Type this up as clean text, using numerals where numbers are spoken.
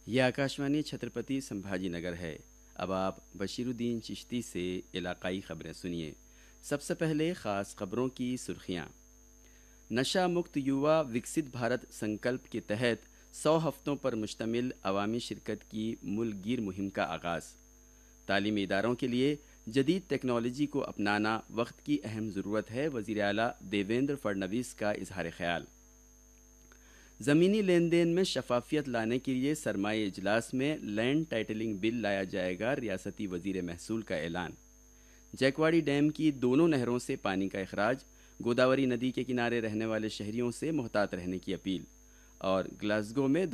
ये आकाशवाणी छत्रपति संभाजी नगर है। अब आप बशीरुद्दीन चिश्ती से इलाकाई खबरें सुनिए। सबसे पहले ख़ास खबरों की सुर्खियाँ। नशा मुक्त युवा विकसित भारत संकल्प के तहत 100 हफ्तों पर मुश्तमिल अवामी शिरकत की मुल्कगीर मुहिम का आगाज़। तालीमी इदारों के लिए जदीद टेक्नोलॉजी को अपनाना वक्त की अहम ज़रूरत है। वज़ीर आला देवेंद्र फडणवीस का इजहार ख़याल। ज़मीनी लेन देन में शफाफियत लाने के लिए सरमाई इजलास में लैंड टाइटलिंग बिल लाया जाएगा। रियासती वजीर महसूल का ऐलान। जैकवाड़ी डैम की दोनों नहरों से पानी का अखराज। गोदावरी नदी के किनारे रहने वाले शहरियों से मोहतात रहने की अपील। और ग्लासगो में